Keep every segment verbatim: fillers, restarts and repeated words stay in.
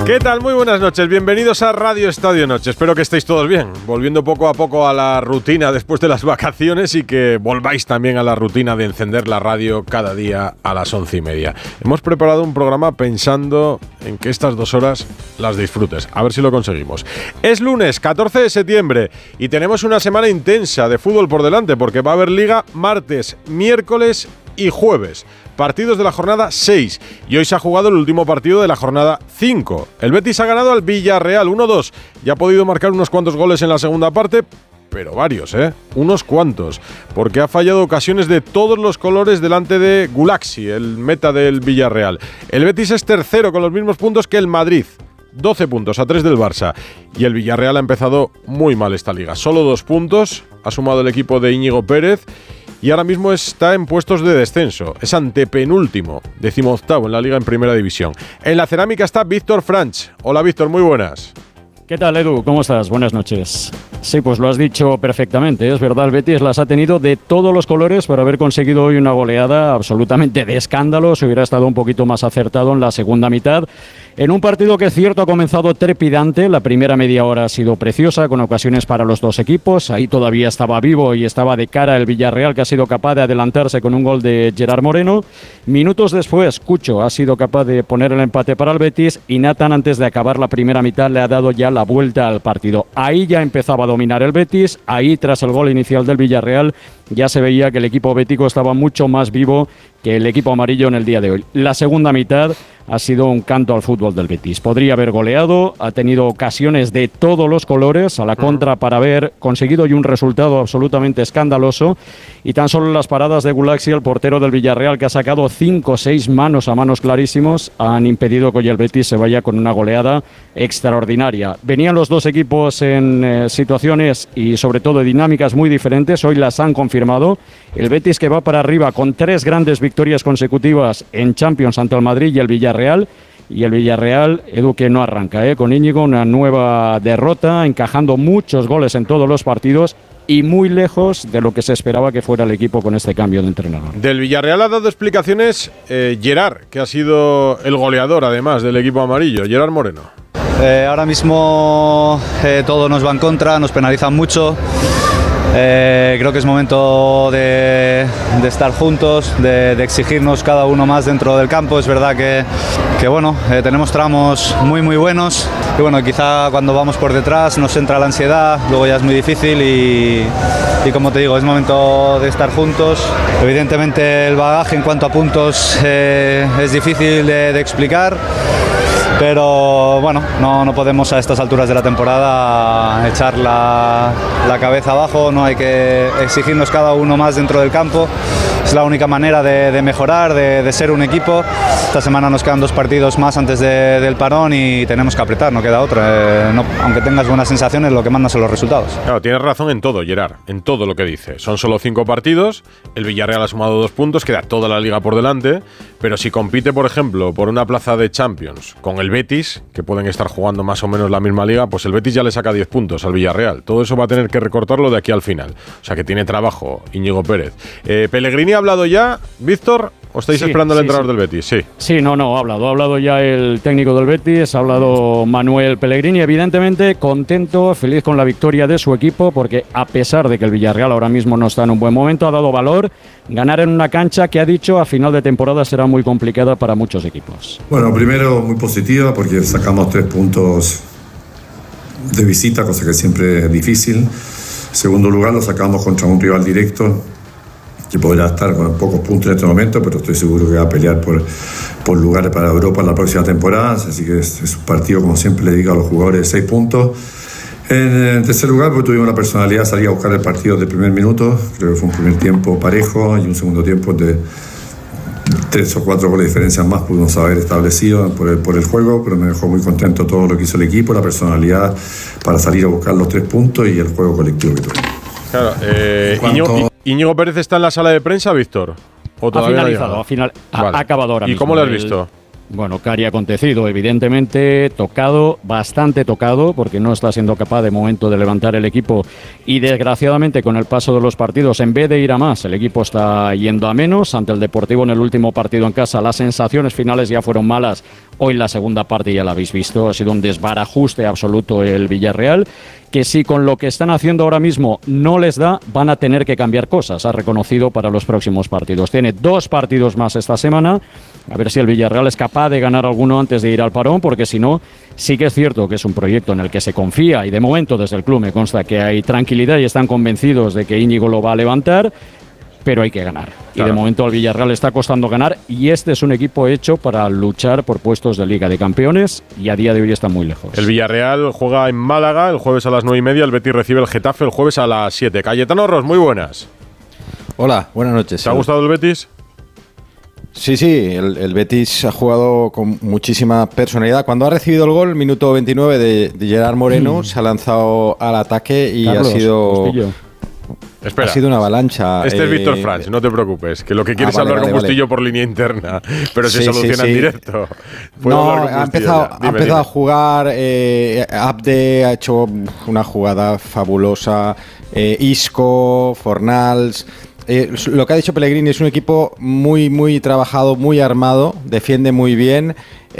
¿Qué tal? Muy buenas noches, bienvenidos a Radio Estadio Noche. Espero que estéis todos bien, volviendo poco a poco a la rutina después de las vacaciones y que volváis también a la rutina de encender la radio cada día a las once y media. Hemos preparado un programa pensando en que estas dos horas las disfrutes, a ver si lo conseguimos. Es lunes, catorce de septiembre, y tenemos una semana intensa de fútbol por delante porque va a haber liga martes, miércoles y jueves. Partidos de la jornada seis, y hoy se ha jugado el último partido de la jornada cinco. El Betis ha ganado al Villarreal uno dos y ha podido marcar unos cuantos goles en la segunda parte, pero varios, ¿eh? Unos cuantos, porque ha fallado ocasiones de todos los colores delante de Gulaxi, el meta del Villarreal. El Betis es tercero con los mismos puntos que el Madrid, doce puntos a tres del Barça, y el Villarreal ha empezado muy mal esta liga. Solo dos puntos ha sumado el equipo de Íñigo Pérez, y ahora mismo está en puestos de descenso. Es antepenúltimo, decimoctavo en la Liga en Primera División. En la cerámica está Víctor Franch. Hola Víctor, muy buenas. ¿Qué tal, Edu? ¿Cómo estás? Buenas noches. Sí, pues lo has dicho perfectamente. Es verdad, el Betis las ha tenido de todos los colores para haber conseguido hoy una goleada absolutamente de escándalo. Se hubiera estado un poquito más acertado en la segunda mitad. En un partido que es cierto ha comenzado trepidante. La primera media hora ha sido preciosa, con ocasiones para los dos equipos. Ahí todavía estaba vivo y estaba de cara el Villarreal, que ha sido capaz de adelantarse con un gol de Gerard Moreno. Minutos después, Cucho ha sido capaz de poner el empate para el Betis y Nathan, antes de acabar la primera mitad, le ha dado ya la vuelta al partido. Ahí ya empezaba a dominar el Betis. Ahí, tras el gol inicial del Villarreal, ya se veía que el equipo bético estaba mucho más vivo que el equipo amarillo en el día de hoy. La segunda mitad ha sido un canto al fútbol del Betis. Podría haber goleado, ha tenido ocasiones de todos los colores a la contra para haber conseguido hoy un resultado absolutamente escandaloso, y tan solo las paradas de Gulaxi, el portero del Villarreal, que ha sacado cinco o seis manos a manos clarísimos, han impedido que hoy el Betis se vaya con una goleada extraordinaria. Venían los dos equipos en eh, situaciones y sobre todo dinámicas muy diferentes, hoy las han confirmado. El Betis, que va para arriba con tres grandes victorias consecutivas en Champions ante el Madrid y el Villarreal, y el Villarreal, Edu, que no arranca, ¿eh? Con Íñigo, una nueva derrota, encajando muchos goles en todos los partidos y muy lejos de lo que se esperaba que fuera el equipo con este cambio de entrenador. Del Villarreal ha dado explicaciones eh, Gerard, que ha sido el goleador además del equipo amarillo, Gerard Moreno. Eh, ahora mismo eh, todo nos va en contra, nos penalizan mucho. Eh, creo que es momento de, de estar juntos, de, de exigirnos cada uno más dentro del campo. Es verdad que, que bueno, eh, tenemos tramos muy muy buenos y bueno, quizá cuando vamos por detrás nos entra la ansiedad, luego ya es muy difícil y, y como te digo, es momento de estar juntos. Evidentemente el bagaje en cuanto a puntos eh, es difícil de, de explicar, pero bueno, no, no podemos a estas alturas de la temporada echar la, la cabeza abajo, no hay que exigirnos cada uno más dentro del campo. Es la única manera de, de mejorar, de, de ser un equipo. Esta semana nos quedan dos partidos más antes de, del parón y tenemos que apretar, no queda otra. Eh, no, aunque tengas buenas sensaciones, lo que manda son los resultados. Claro, tienes razón en todo, Gerard, en todo lo que dice. Son solo cinco partidos, el Villarreal ha sumado dos puntos, queda toda la liga por delante, pero si compite, por ejemplo, por una plaza de Champions con el Betis, que pueden estar jugando más o menos la misma liga, pues el Betis ya le saca diez puntos al Villarreal. Todo eso va a tener que recortarlo de aquí al final. O sea que tiene trabajo Íñigo Pérez. Eh, Pellegrini ha hablado ya, Víctor, ¿o estáis sí, esperando al sí, entrenador sí. del Betis? Sí. Sí, no, no, ha hablado. Ha hablado ya el técnico del Betis, ha hablado Manuel Pellegrini, evidentemente contento, feliz con la victoria de su equipo, porque a pesar de que el Villarreal ahora mismo no está en un buen momento, ha dado valor. Ganar en una cancha que ha dicho a final de temporada será muy complicada para muchos equipos. Bueno, primero muy positiva porque sacamos tres puntos de visita, cosa que siempre es difícil. Segundo lugar, lo sacamos contra un rival directo que podrá estar con pocos puntos en este momento, pero estoy seguro que va a pelear por, por lugares para Europa en la próxima temporada, así que es, es un partido, como siempre le digo a los jugadores, de seis puntos. En, en tercer lugar, porque tuvimos la personalidad de salir a buscar el partido del primer minuto, creo que fue un primer tiempo parejo y un segundo tiempo de tres o cuatro goles de diferencia más pudimos haber establecido por el, por el juego, pero me dejó muy contento todo lo que hizo el equipo, la personalidad para salir a buscar los tres puntos y el juego colectivo que tuvimos. Claro, eh, Íñigo, Íñigo Pérez está en la sala de prensa, Víctor. ¿O todavía ha finalizado, no ha, final, vale. ha acabado ahora ¿Y mismo. cómo lo has visto? El, Bueno, Cari ha acontecido, evidentemente, tocado, bastante tocado, porque no está siendo capaz de momento de levantar el equipo y desgraciadamente con el paso de los partidos, en vez de ir a más, el equipo está yendo a menos. Ante el Deportivo en el último partido en casa, las sensaciones finales ya fueron malas. Hoy la segunda parte ya la habéis visto, ha sido un desbarajuste absoluto el Villarreal, que si con lo que están haciendo ahora mismo no les da, van a tener que cambiar cosas, ha reconocido para los próximos partidos. Tiene dos partidos más esta semana, a ver si el Villarreal es capaz de ganar alguno antes de ir al parón, porque si no, sí que es cierto que es un proyecto en el que se confía y de momento desde el club me consta que hay tranquilidad y están convencidos de que Íñigo lo va a levantar, pero hay que ganar. Claro. Y de momento al Villarreal le está costando ganar y este es un equipo hecho para luchar por puestos de Liga de Campeones y a día de hoy está muy lejos. El Villarreal juega en Málaga el jueves a las nueve y media, el Betis recibe el Getafe el jueves a las siete. Cayetano Ros, muy buenas. Hola, buenas noches. ¿Te ha gustado el Betis? Sí, sí, el, el Betis ha jugado con muchísima personalidad. Cuando ha recibido el gol, minuto veintinueve de, de Gerard Moreno, mm. se ha lanzado al ataque y Carlos, ha sido... Bustillo. Espera, ha sido una avalancha. Este eh, es Víctor Franch, no te preocupes, que lo que quieres ah, vale, hablar vale, con Bustillo vale. por línea interna, pero se sí, soluciona sí, sí. en directo. No, ha empezado, dime, ha empezado dime. a jugar, eh, Abde ha hecho una jugada fabulosa, eh, Isco, Fornals... Eh, lo que ha dicho Pellegrini es un equipo muy, muy trabajado, muy armado, defiende muy bien,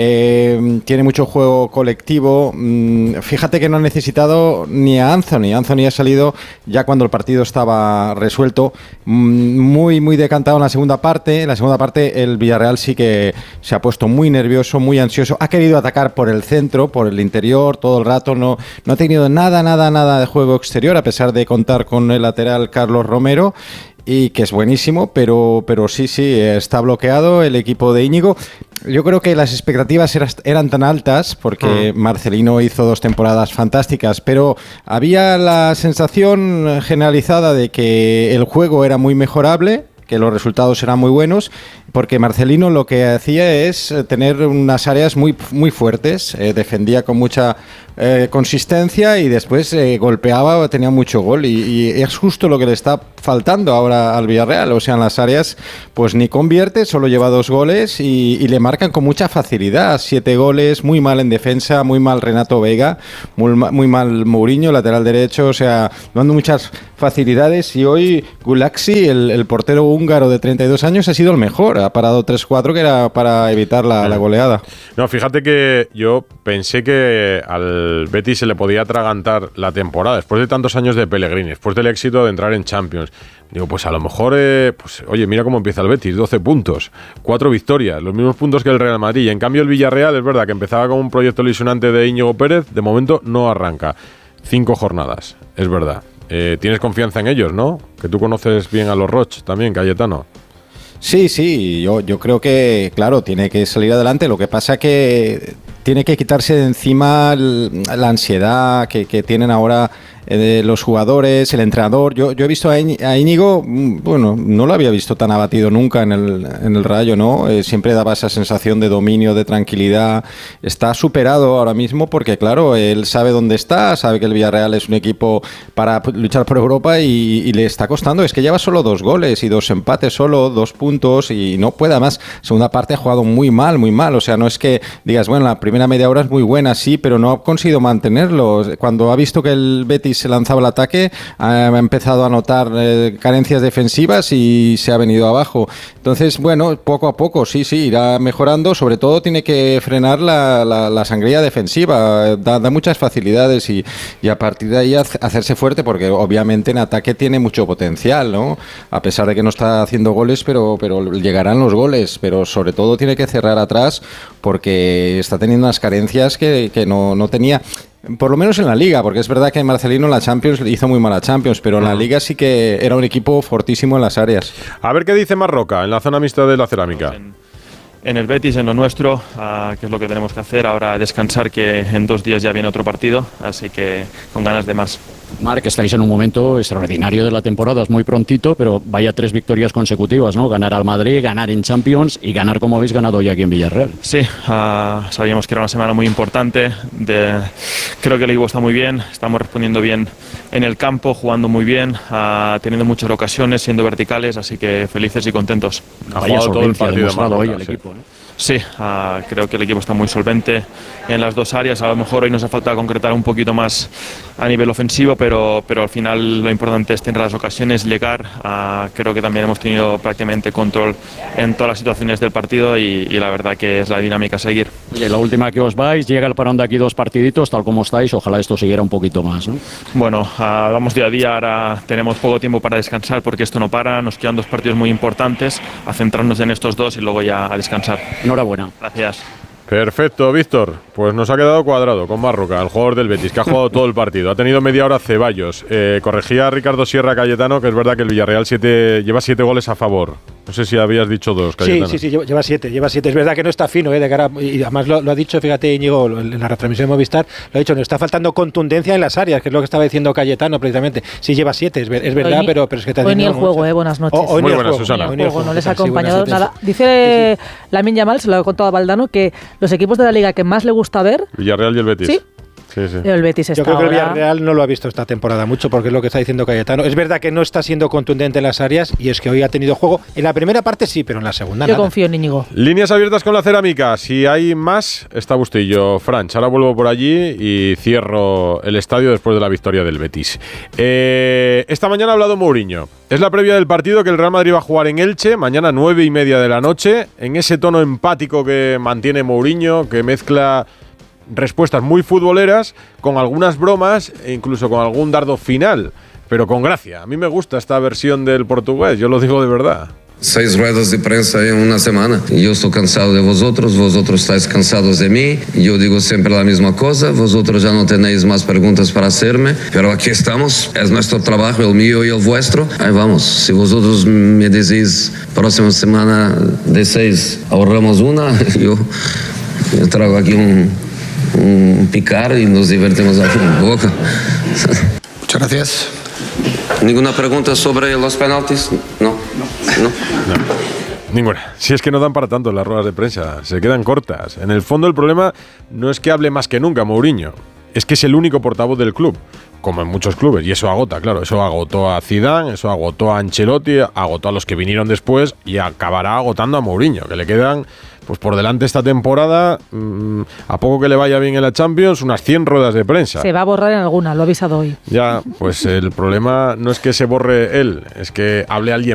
eh, tiene mucho juego colectivo. Mm, fíjate que no ha necesitado ni a Anthony. Anthony ha salido ya cuando el partido estaba resuelto, mm, muy, muy decantado en la segunda parte. En la segunda parte el Villarreal sí que se ha puesto muy nervioso, muy ansioso. Ha querido atacar por el centro, por el interior, todo el rato. No, no ha tenido nada, nada, nada de juego exterior, a pesar de contar con el lateral Carlos Romero. Y que es buenísimo, pero, pero sí, sí, está bloqueado el equipo de Íñigo. Yo creo que las expectativas eran, eran tan altas porque mm. Marcelino hizo dos temporadas fantásticas, pero había la sensación generalizada de que el juego era muy mejorable, que los resultados eran muy buenos, porque Marcelino lo que hacía es tener unas áreas muy, muy fuertes, eh, defendía con mucha eh, consistencia y después eh, golpeaba, tenía mucho gol y, y es justo lo que le está faltando ahora al Villarreal, o sea, en las áreas pues ni convierte, solo lleva dos goles y, y le marcan con mucha facilidad, siete goles, muy mal en defensa, muy mal Renato Vega, muy, muy mal Mourinho, lateral derecho, o sea, dando muchas facilidades y hoy Gulaxi, el, el portero húngaro de treinta y dos años, ha sido el mejor. Ha parado tres cuatro que era para evitar la, la goleada. No, fíjate que yo pensé que al Betis se le podía atragantar la temporada después de tantos años de Pellegrini, después del éxito de entrar en Champions. Digo, pues a lo mejor, eh, pues oye, mira cómo empieza el Betis, doce puntos, cuatro victorias, los mismos puntos que el Real Madrid. Y en cambio el Villarreal, es verdad que empezaba con un proyecto ilusionante de Íñigo Pérez, de momento no arranca. Cinco jornadas, es verdad. Eh, ¿Tienes confianza en ellos, no? Que tú conoces bien a los Roch también, Cayetano. Sí, sí, yo, yo creo que, claro, tiene que salir adelante. Lo que pasa que tiene que quitarse de encima la ansiedad que, que tienen ahora eh, los jugadores, el entrenador. Yo, yo he visto a Íñigo, bueno, no lo había visto tan abatido nunca en el, en el Rayo, ¿no? Eh, siempre daba esa sensación de dominio, de tranquilidad. Está superado ahora mismo porque, claro, él sabe dónde está, sabe que el Villarreal es un equipo para luchar por Europa y, y le está costando. Es que lleva solo dos goles y dos empates solo, dos puntos y no puede más. Segunda parte ha jugado muy mal, muy mal. O sea, no es que digas, bueno, la primera media hora es muy buena, sí, pero no ha conseguido mantenerlo. Cuando ha visto que el Betis se lanzaba al ataque, ha empezado a notar eh, carencias defensivas y se ha venido abajo. Entonces, bueno, poco a poco, sí, sí, irá mejorando. Sobre todo tiene que frenar la, la, la sangría defensiva. Da, da muchas facilidades y, y a partir de ahí hacerse fuerte, porque obviamente en ataque tiene mucho potencial, ¿no? A pesar de que no está haciendo goles, pero, pero llegarán los goles. Pero sobre todo tiene que cerrar atrás porque está teniendo unas carencias que, que no, no tenía. Por lo menos en la Liga, porque es verdad que Marcelino en la Champions hizo muy mala Champions, pero en la Liga sí que era un equipo fortísimo en las áreas. A ver qué dice Marroca en la zona mixta de la cerámica. En, en el Betis, en lo nuestro, uh, que es lo que tenemos que hacer ahora, descansar, que en dos días ya viene otro partido, así que con ganas de más. Marc, estáis en un momento extraordinario de la temporada, es muy prontito, pero vaya tres victorias consecutivas, ¿no? Ganar al Madrid, ganar en Champions y ganar como habéis ganado hoy aquí en Villarreal. Sí, uh, sabíamos que era una semana muy importante. De, creo que el equipo está muy bien, estamos respondiendo bien en el campo, jugando muy bien, uh, teniendo muchas ocasiones, siendo verticales, así que felices y contentos. Ha vaya todo el partido demostrado hoy el equipo, ¿no? Sí, uh, creo que el equipo está muy solvente en las dos áreas. A lo mejor hoy nos ha faltado concretar un poquito más a nivel ofensivo, pero, pero al final lo importante es tener las ocasiones, llegar. Uh, creo que también hemos tenido prácticamente control en todas las situaciones del partido y, y la verdad que es la dinámica a seguir. Y la última que os vais, llega el parón de aquí dos partiditos, tal como estáis, ojalá esto siguiera un poquito más, ¿no? Bueno, uh, vamos día a día, ahora tenemos poco tiempo para descansar porque esto no para, nos quedan dos partidos muy importantes, a centrarnos en estos dos y luego ya a descansar. Enhorabuena. Gracias. Perfecto, Víctor. Pues nos ha quedado cuadrado con Marroca, el jugador del Betis, que ha jugado todo el partido. Ha tenido media hora Ceballos. Eh, corregía a Ricardo Sierra Cayetano, que es verdad que el Villarreal siete, lleva siete goles a favor. No sé si habías dicho dos, Cayetano. Sí, sí, sí, lleva siete, lleva siete. Es verdad que no está fino, ¿eh? De cara, y además lo, lo ha dicho, fíjate, Íñigo, en la retransmisión de Movistar, lo ha dicho, nos está faltando contundencia en las áreas, que es lo que estaba diciendo Cayetano precisamente. Sí, lleva siete, es, ver, es verdad, ni, pero, pero es que te hoy ni el juego, eh, buenas noches. O, hoy Muy ni buenas, el Susana. Hoy ni el juego, no les ha sí, acompañado sí, nada. Dice sí, sí. Lamine Yamal, se lo ha contado a Valdano, que los equipos de la liga que más le gusta ver... Villarreal y el Betis. Sí. Sí, sí. El Betis está Yo creo que el ahora... Villarreal no lo ha visto esta temporada mucho, porque es lo que está diciendo Cayetano. Es verdad que no está siendo contundente en las áreas y es que hoy ha tenido juego. En la primera parte sí, pero en la segunda Yo nada. confío en Íñigo. Líneas abiertas con la cerámica. Si hay más, está Bustillo. Franch, ahora vuelvo por allí y cierro el estadio después de la victoria del Betis. Eh, esta mañana ha hablado Mourinho. Es la previa del partido que el Real Madrid va a jugar en Elche, mañana nueve y media de la noche, en ese tono empático que mantiene Mourinho, que mezcla respuestas muy futboleras con algunas bromas e incluso con algún dardo final, pero con gracia. A mí me gusta esta versión del portugués, yo lo digo de verdad. Seis ruedas de prensa en una semana. Yo estoy cansado de vosotros, vosotros estáis cansados de mí. Yo digo siempre la misma cosa, vosotros ya no tenéis más preguntas para hacerme, pero aquí estamos, es nuestro trabajo, el mío y el vuestro. Ahí vamos, si vosotros me decís próxima semana de seis ahorramos una, yo, yo traigo aquí un, un picar y nos divertimos aquí un poco. Muchas gracias. ¿Ninguna pregunta sobre los penaltis? No. No. No. Ninguna. Si es que no dan para tanto las ruedas de prensa, se quedan cortas. En el fondo el problema no es que hable más que nunca Mourinho, es que es el único portavoz del club, como en muchos clubes, y eso agota, claro, eso agotó a Zidane, eso agotó a Ancelotti, agotó a los que vinieron después y acabará agotando a Mourinho, que le quedan pues por delante esta temporada, mmm, a poco que le vaya bien en la Champions, unas cien ruedas de prensa. Se va a borrar en alguna, lo ha avisado hoy. Ya, pues el problema no es que se borre él, es que hable alguien